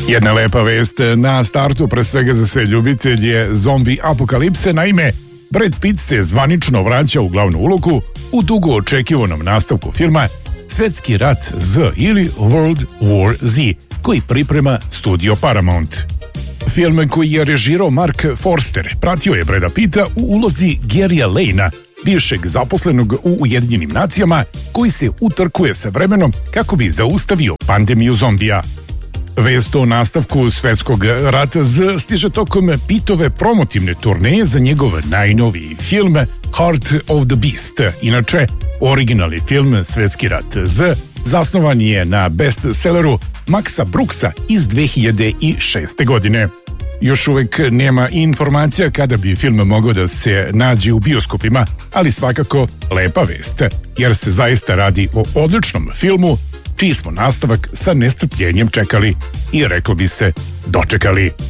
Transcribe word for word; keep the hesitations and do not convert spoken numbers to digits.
Jedna lepa vest na startu, pre svega za sve ljubitelje zombi apokalipse. Naime, Brad Pitt se zvanično vraća u glavnu ulogu u dugo očekivanom nastavku filma Svetski rat Z ili World War Z, koji priprema studio Paramount. Film koji je režirao Mark Forster pratio je Brada Pitta u ulozi Garyja Lanea, bivšeg zaposlenog u Ujedinjenim nacijama, koji se utrkuje sa vremenom kako bi zaustavio pandemiju zombija. Vest o nastavku Svetskog rata Z stiže tokom Pittove promotivne turneje za njegov najnoviji film Heart of the Beast. Inače, originalni film Svetski rat Z zasnovan je na bestselleru Maxa Brooksa iz dve hiljade šeste. godine. Još uvek nema informacija kada bi film mogao da se nađe u bioskopima, ali svakako lepa vest, jer se zaista radi o odličnom filmu čiji smo nastavak sa nestrpljenjem čekali i reklo bi se dočekali.